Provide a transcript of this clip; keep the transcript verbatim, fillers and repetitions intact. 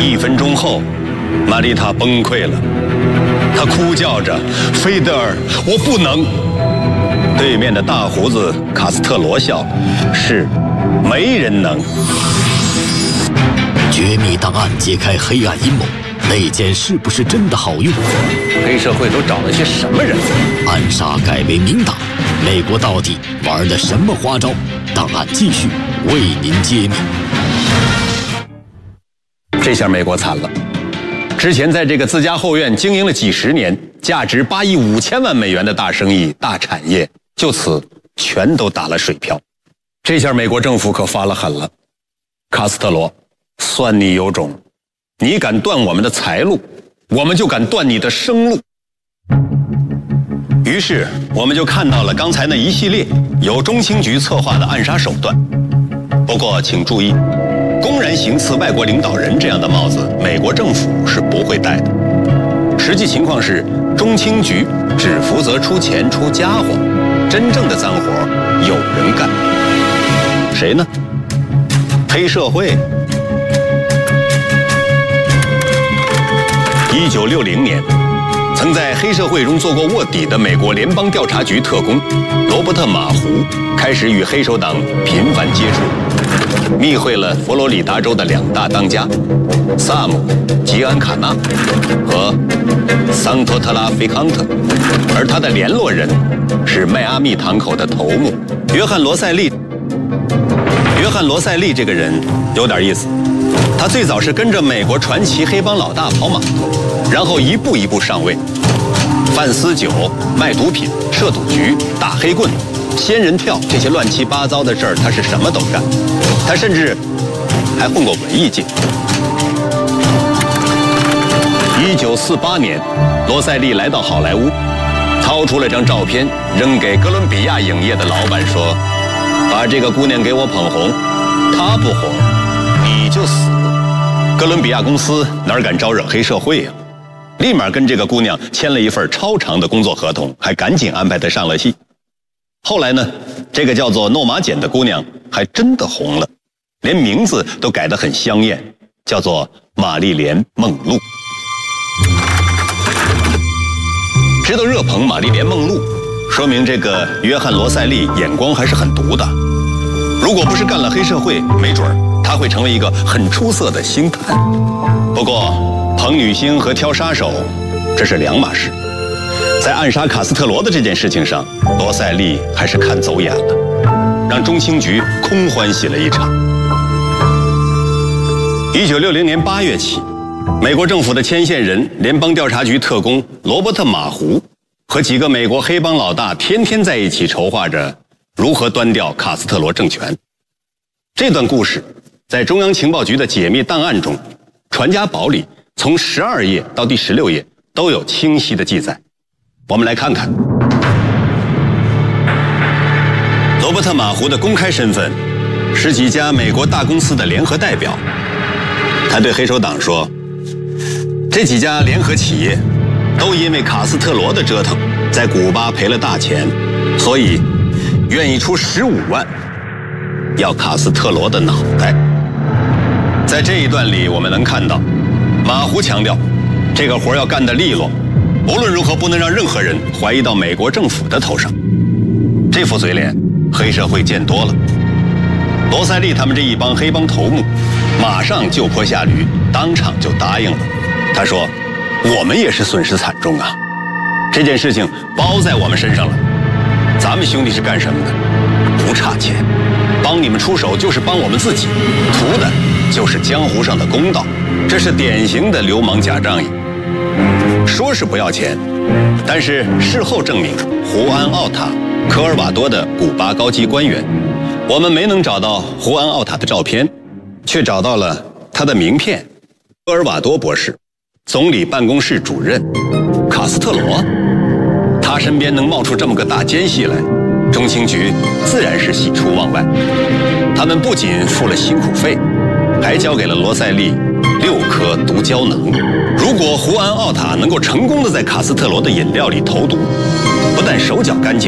一分钟后，玛丽塔崩溃了，她哭叫着：“菲德尔，我不能！”对面的大胡子卡斯特罗笑：“是，没人能。” 绝密档案揭开黑暗阴谋，内奸是不是真的好用？ 黑社会都找了些什么人？ 暗杀改为明打，美国到底玩了什么花招？档案继续为您揭秘。 这下美国惨了，之前在这个自家后院经营了几十年，价值八亿五千万美元的大生意、大产业，就此全都打了水漂。这下美国政府可发了狠了，卡斯特罗，算你有种，你敢断我们的财路，我们就敢断你的生路。于是我们就看到了刚才那一系列由中情局策划的暗杀手段。不过请注意，公然行刺外国领导人这样的帽子，美国政府是不会戴的。实际情况是，中情局只负责出钱出家伙，真正的脏活有人干。谁呢？黑社会。一九六零年，曾在黑社会中做过卧底的美国联邦调查局特工罗伯特·马胡开始与黑手党频繁接触，密会了佛罗里达州的两大当家萨姆·吉安卡纳和桑托特拉菲康特，而他的联络人是迈阿密堂口的头目约翰·罗塞利。约翰·罗塞利这个人有点意思，他最早是跟着美国传奇黑帮老大跑马头，然后一步一步上位，贩私酒、卖毒品、设赌局、打黑棍、仙人跳，这些乱七八糟的事儿，他是什么都干。他甚至还混过文艺界。一九四八年，罗塞利来到好莱坞，掏出了张照片，扔给哥伦比亚影业的老板说：“把这个姑娘给我捧红，她不红，你就死。”哥伦比亚公司哪敢招惹黑社会呀、啊？立马跟这个姑娘签了一份超长的工作合同，还赶紧安排她上了戏。后来呢，这个叫做诺玛简的姑娘还真的红了，连名字都改得很香艳，叫做玛丽莲·梦露。知道热捧玛丽莲·梦露，说明这个约翰·罗塞利眼光还是很毒的。如果不是干了黑社会，没准儿他会成为一个很出色的星探。不过捧女星和挑杀手，这是两码事。在暗杀卡斯特罗的这件事情上，罗塞利还是看走眼了，让中情局空欢喜了一场。一九六零年八月起，美国政府的牵线人联邦调查局特工罗伯特·马胡和几个美国黑帮老大天天在一起筹划着如何端掉卡斯特罗政权。这段故事在中央情报局的解密档案中，传家宝里从十二页到第十六页都有清晰的记载。我们来看看，罗伯特·马胡的公开身份是几家美国大公司的联合代表。他对黑手党说，这几家联合企业都因为卡斯特罗的折腾，在古巴赔了大钱，所以愿意出十五万，要卡斯特罗的脑袋。在这一段里，我们能看到，马胡强调，这个活要干得利落，无论如何不能让任何人怀疑到美国政府的头上。这副嘴脸，黑社会见多了。罗塞利他们这一帮黑帮头目，马上就坡下驴，当场就答应了。他说：“我们也是损失惨重啊，这件事情包在我们身上了。咱们兄弟是干什么的？不差钱，帮你们出手就是帮我们自己，图的就是江湖上的公道。这是典型的流氓假仗义。说是不要钱，但是事后证明，胡安·奥塔、科尔瓦多的古巴高级官员，我们没能找到胡安·奥塔的照片，却找到了他的名片。科尔瓦多博士，总理办公室主任，卡斯特罗，他身边能冒出这么个大奸细来，中情局自然是喜出望外。他们不仅付了辛苦费，还交给了罗塞利六颗毒胶囊。如果胡安·奥塔能够成功的在卡斯特罗的饮料里投毒，不但手脚干净，